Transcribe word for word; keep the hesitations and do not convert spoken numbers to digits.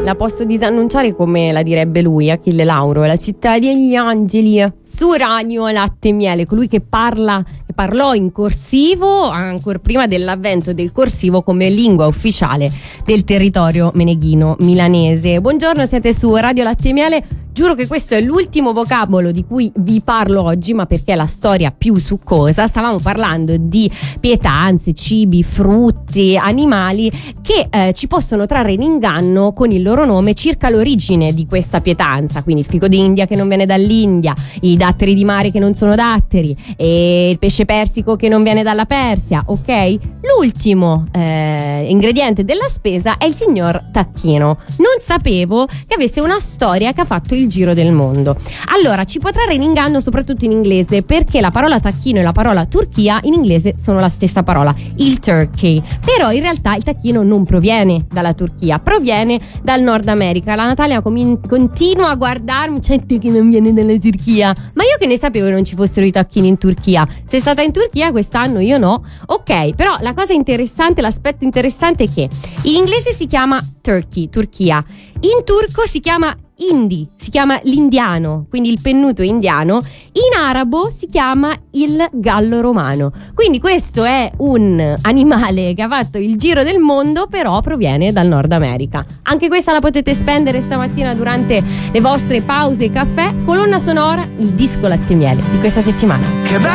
la posso disannunciare come la direbbe lui, Achille Lauro, la città degli angeli, su Radio Latte e Miele, colui che parla, che parlò in corsivo ancora prima dell'avvento del corsivo come lingua ufficiale del territorio meneghino milanese. Buongiorno, siete su Radio Latte e Miele. Giuro che questo è l'ultimo vocabolo di cui vi parlo oggi, ma perché è la storia più succosa. Stavamo parlando di pietanze, cibi, frutti, animali che eh, ci possono trarre in inganno con il loro nome circa l'origine di questa pietanza. Quindi il fico d'India che non viene dall'India, i datteri di mare che non sono datteri, e il pesce persico che non viene dalla Persia, ok? L'ultimo eh, ingrediente della spesa è il signor Tacchino. Non sapevo che avesse una storia che ha fatto il giro del mondo. Allora, ci può trarre in inganno soprattutto in inglese, perché la parola tacchino e la parola Turchia in inglese sono la stessa parola, il turkey. Però in realtà il tacchino non proviene dalla Turchia, proviene dal Nord America. La Natalia com- continua a guardarmi, gente che non viene dalla Turchia. Ma io che ne sapevo che non ci fossero i tacchini in Turchia? Sei stata in Turchia quest'anno? Io no. Ok, però la cosa interessante, l'aspetto interessante è che in inglese si chiama Turkey, Turchia. In turco si chiama Hindi, si chiama l'indiano, quindi il pennuto indiano. In arabo si chiama il gallo romano. Quindi questo è un animale che ha fatto il giro del mondo, però proviene dal Nord America. Anche questa la potete spendere stamattina durante le vostre pause caffè. Colonna sonora, il disco Latte e Miele di questa settimana. Che bello